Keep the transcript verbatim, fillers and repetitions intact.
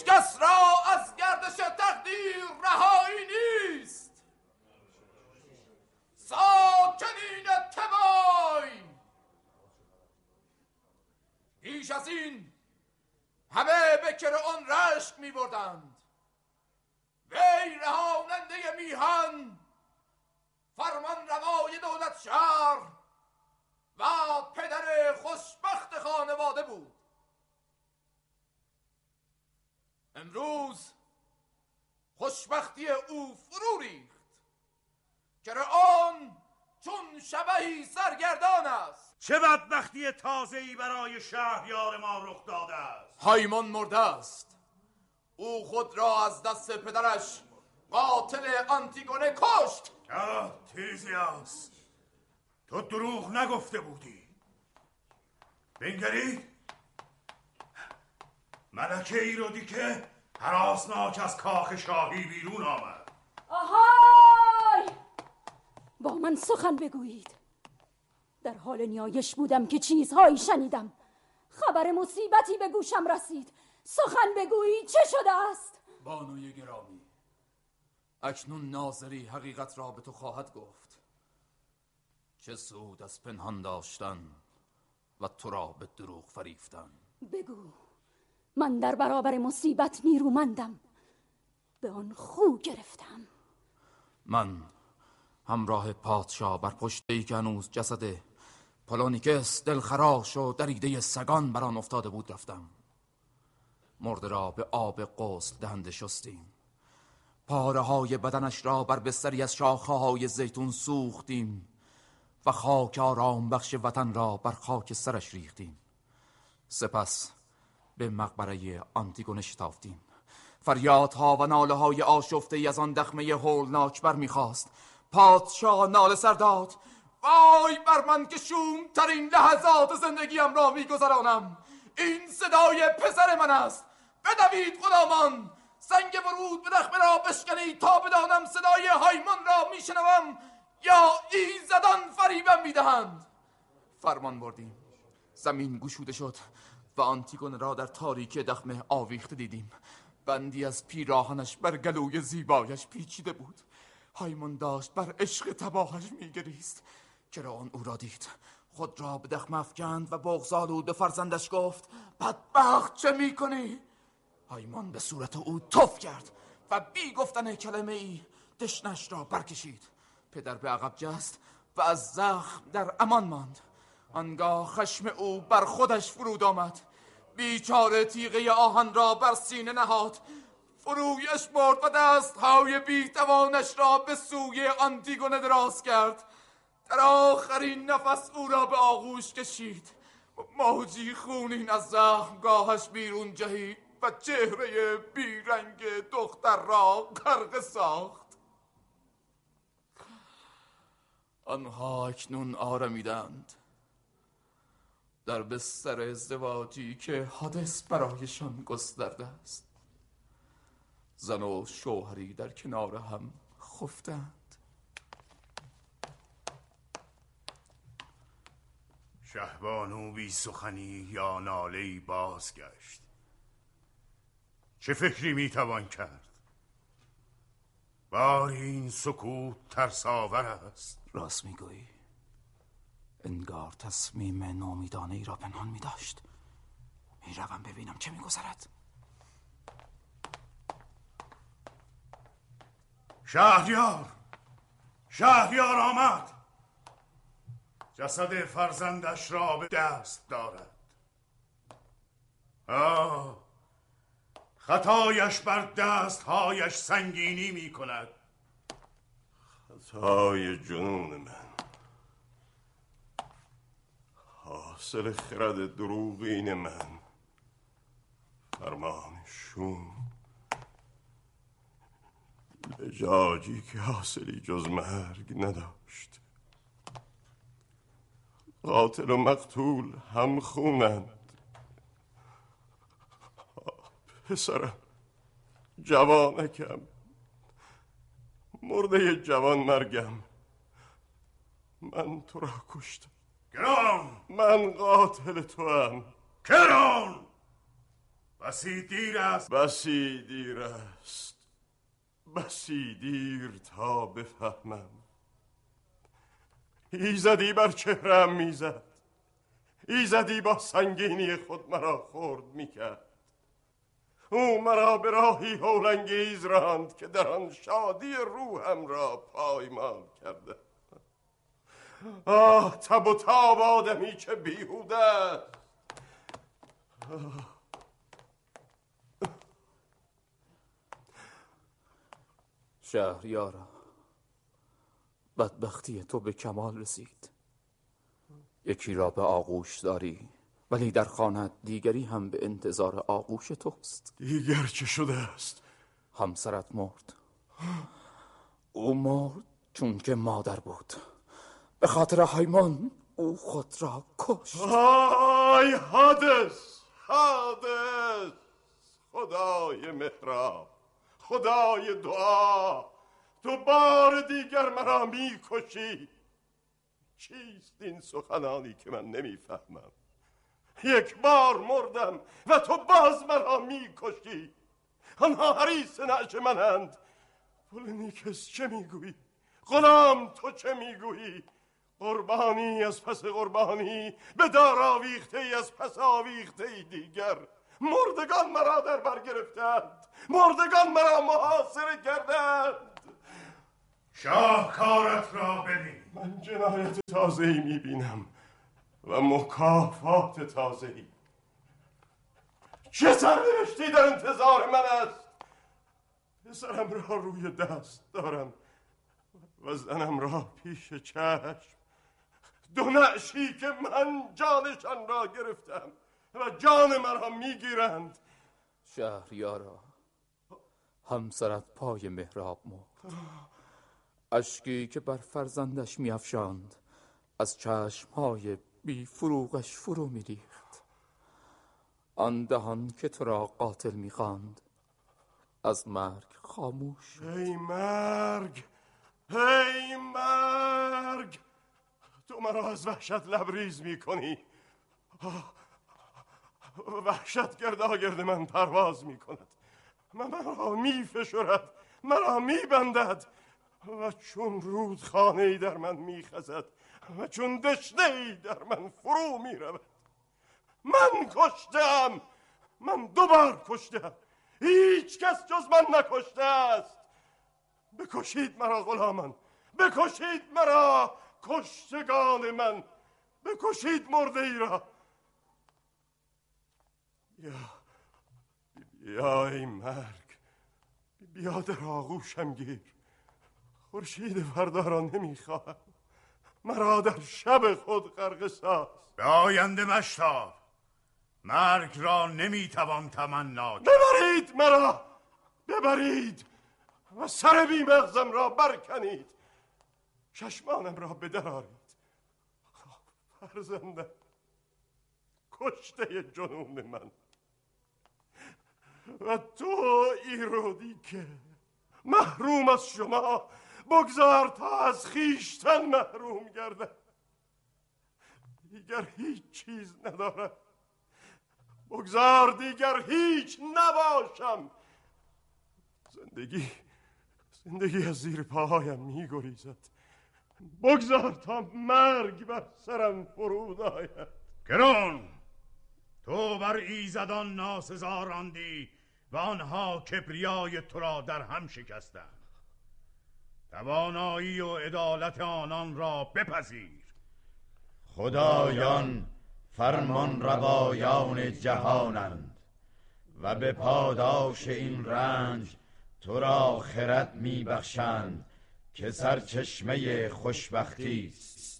کس را از گردش تقدیر رهایی نیست. ساکنین تبای پیش از این همه به کرعون رشک می بردند. وی رهاننده میهن، فرمان روای دولت شهر و پدر خوشبخت خانواده بود. امروز خوشبختی او فرو ریخت. کرعون چون شبحی سرگردان است. چه بدبختی تازه‌ای برای شهریار ما رخ داده است. هایمان مرده است. او خود را از دست پدرش قاتل آنتیگونه کشت. آه تیزیاس، تو دروغ نگفته بودی. بنگرید، ملکه ایرودیکه هراسناک از کاخ شاهی بیرون آمد. آهای! با من سخن بگویید. در حال نیایش بودم که چیزهایی شنیدم. خبر مصیبتی به گوشم رسید. سخن بگویید، چه شده است؟ بانوی گرامی، اکنون ناظری حقیقت را به تو خواهد گفت. چه سود از پنهان داشتن و تو را به دروغ فریفتن. بگو، من در برابر مصیبت نیرومندم. به آن خو گرفتم. من همراه پادشاه بر پشته‌ای که هنوز جسد پولونیکس دلخراش و دریده سگان بر آن افتاده بود رفتم. مرده را به آب غسل دهنده شستیم. پاره های بدنش را بر بستری از شاخه های زیتون سوختیم و خاک آرام بخش وطن را بر خاک سرش ریختیم. سپس به مقبره آنتیگونه شتافتیم. فریادها و ناله های آشفته ای از آن دخمه هولناک بر میخواست. پادشاه ناله سر داد: وای بر من که شوم ترین لحظات زندگیم را میگذرانم. این صدای پسر من است. بدوید غلامان، سنگ ورود به دخمه را بشکنید تا بدانم صدای هایمان را میشنوم یا ایزدان فریبم میدهند. فرمان بردیم. زمین گشوده شد و آنتیگونه را در تاریکی دخمه آویخته دیدیم. بندی از پیراهنش بر گلوی زیبایش پیچیده بود. هایمان داشت بر عشق تباهش میگریست. کرعون او را دید، خود را به دخمه افکند و بغض‌آلود به فرزندش گفت: بدبخت چه میکنی؟ هایمان به صورت او تف کرد و بی گفتن کلمه ای دشنش را برکشید. پدر به عقب جست و از زخم در امان ماند. آنگاه خشم او بر خودش فرود آمد. بیچاره تیغه آهن را بر سینه نهاد، فرویش برد و دستهای بیتوانش را به سوی آنتیگونه دراز کرد. در آخرین نفس او را به آغوش کشید. موجی خونین از زخمگاهش بیرون جهید و چهره بیرنگ دختر را غرقه ساخت. آنها اکنون آرمیدند در بستر ازدواجی که حادث برایشان گسترده است. زن و شوهری در کنار هم خفتند. شهبانو بی سخنی یا ناله‌ای بازگشت. چه فکری میتوان کرد؟ بار این سکوت ترساور است. راست میگویی. انگار تصمیم نومیدانه ای را پنهان می داشت. می روم ببینم چه می گذرد. شهریار شهریار آمد. جسد فرزندش را به دست دارد. آه، خطایش بر دستهایش سنگینی می کند. خطای جنون من، حاصل خرد دروغین من، فرمان شوم، لجاجی که حاصلی جز مرگ نداشت. قاتل و مقتول هم خونند. پسرم، جوانکم، مرده جوان مرگم، من تو را کشتم. کرعون، من قاتل تو هم. کرعون، بسی دیر است. بسی دیر است، بسی دیر تا بفهمم. ایزدی بر چهرم میزد، ایزدی با سنگینی خود مرا خرد میکرد. او مرا به راهی هولانگیز راند که در آن شادی روحم را پایمال کرده. آه تب و تاب آدمی چه بیهوده است. شهریارا، بدبختی تو به کمال رسید. یکی را به آغوش داری، ولی در خانه دیگری هم به انتظار آغوش توست. دیگر چه شده است؟ همسرت مرد. او مرد چون که مادر بود. به خاطر هایمان او خود را کشت. آی حادث، حادث، خدای مهراب، خدای دعا، تو بار دیگر مرا می کشی. چیست این سخنانی که من نمیفهمم؟ یک بار مردم و تو باز مرا می کشی. آنها حریص نعش منند. پولونیکس چه میگویی؟ غلام تو چه میگویی؟ قربانی از پس قربانی، به دار آویخته ای از پس آویخته ای دیگر. مردگان مرا در بر گرفتند، مردگان مرا محاصره کردند. شاهکارت را ببین. من جنایت تازه‌ای میبینم و مکافات تازه‌ای. چه سرنوشتی در انتظار من است؟ پسرم را روی دست دارم و زنم را پیش چشم. دو نعشی که من جانشان را گرفتم و جان مرا میگیرند. شهریارا، همسرت پای مهراب مرد. اشکی که بر فرزندش میافشاند از چشمهای بی فروغش فرو میریخت. آن دهان که تو را قاتل میخواند از مرگ خاموش. ای مرگ، ای مرگ، تو مرا از وحشت لبریز میکنی. وحشت گرداگرد من پرواز میکند، مرا میفشرد، مرا میبندد و چون رودخانه‌ای در من میخزد و چون دشنه‌ای در من فرو میرود. من کشتم، من دوبار کشتم، هیچ کس جز من نکشته است. بکشید مرا غلامان، بکشید مرا کشتگان من، بکشید مرده ای را. بیا بیا ای مرگ، بیا در آغوشم گیر. خورشید فردا را نمیخواهم، مرا در شب خود غرقه ساز. به آینده مشتاب، مرگ را نمیتوان تمنا کرد. ببرید مرا، ببرید و سر بیمغزم را برکنید، چشمانم را بدرارید. فرزندم، کشته جنون من. و تو ایرودی که محروم از شما، بگذار تا از خیشتن محروم گردم. دیگر هیچ چیز ندارم، بگذار دیگر هیچ نباشم. زندگی زندگی از زیر پاهایم میگریزد. بگذار تا مرگ بر سرم فرود آید. گرون، تو بر ایزدان ناسزا راندی و آنها کبریای تو را در هم شکستند. توانایی و عدالت آنان را بپذیر. خدایان فرمان روایان جهانند و به پاداش این رنج تو را خرد می بخشند که سرچشمه خوشبختی است.